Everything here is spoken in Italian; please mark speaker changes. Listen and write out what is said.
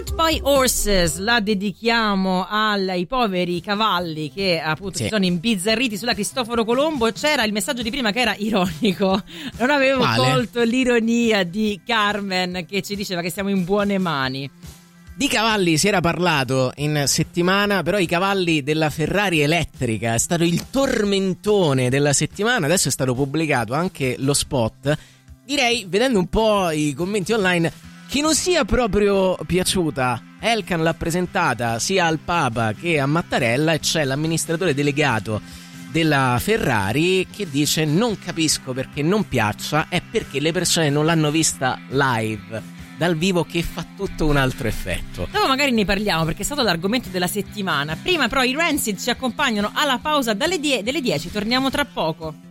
Speaker 1: Goodbye Horses la dedichiamo ai poveri cavalli che appunto si sono imbizzarriti sulla Cristoforo Colombo. C'era il messaggio di prima che era ironico, non avevo colto l'ironia di Carmen che ci diceva che siamo in buone mani.
Speaker 2: Di cavalli si era parlato in settimana, però i cavalli della Ferrari elettrica è stato il tormentone della settimana. Adesso è stato pubblicato anche lo spot. Direi, vedendo un po' i commenti online, che non sia proprio piaciuta. Elkann l'ha presentata sia al Papa che a Mattarella e c'è l'amministratore delegato della Ferrari che dice: non capisco perché non piaccia, è perché le persone non l'hanno vista live dal vivo, che fa tutto un altro effetto.
Speaker 1: Dopo magari ne parliamo perché è stato l'argomento della settimana. Prima però i Rancid ci accompagnano alla pausa delle 10, torniamo tra poco.